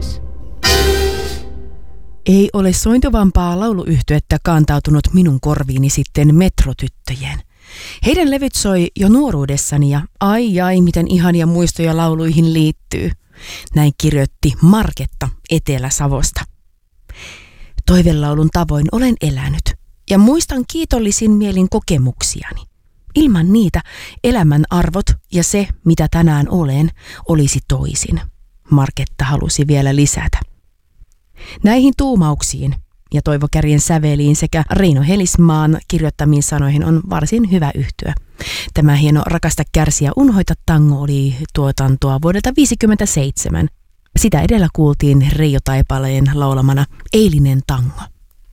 Kiss. Ei ole sointuvampaa lauluyhtyettä kantautunut minun korviini sitten Metrotyttöjen. Heidän levyt soi jo nuoruudessani ja ai miten ihania muistoja lauluihin liittyy. Näin kirjoitti Marketta Etelä-Savosta. Toivelaulun tavoin olen elänyt ja muistan kiitollisin mielin kokemuksiani. Ilman niitä elämän arvot ja se, mitä tänään olen, olisi toisin. Marketta halusi vielä lisätä. Näihin tuumauksiin ja Toivo Kärjen säveliin sekä Reino Helismaan kirjoittamiin sanoihin on varsin hyvä yhtyä. Tämä hieno Rakasta kärsiä unhoita tango oli tuotantoa vuodelta 1957. Sitä edellä kuultiin Reijo Taipaleen laulamana Eilinen tango.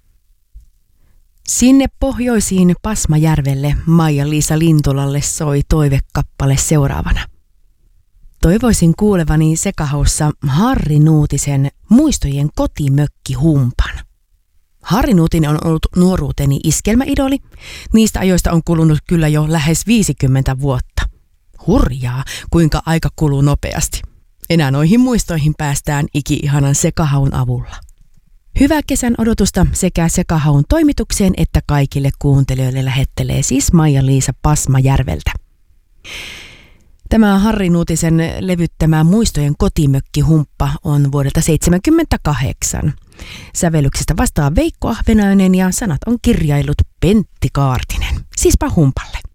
Sinne pohjoisiin Pasmajärvelle Maija-Liisa Lintulalle soi toivekappale seuraavana. Toivoisin kuulevani sekahaussa Harri Nuutisen Muistojen kotimökki humpan. Harri Nuutinen on ollut nuoruuteni iskelmäidoli. Niistä ajoista on kulunut kyllä jo lähes 50 vuotta. Hurjaa, kuinka aika kuluu nopeasti. Enää noihin muistoihin päästään iki-ihanan sekahaun avulla. Hyvää kesän odotusta sekä sekahaun toimitukseen että kaikille kuuntelijoille lähettelee siis Maija-Liisa Pasmajärveltä. Tämä Harri Nuutisen levyttämä Muistojen kotimökki humppa on vuodelta 1978. Sävellyksestä vastaa Veikko Ahvenainen ja sanat on kirjaillut Pentti Kaartinen, siispä humpalle.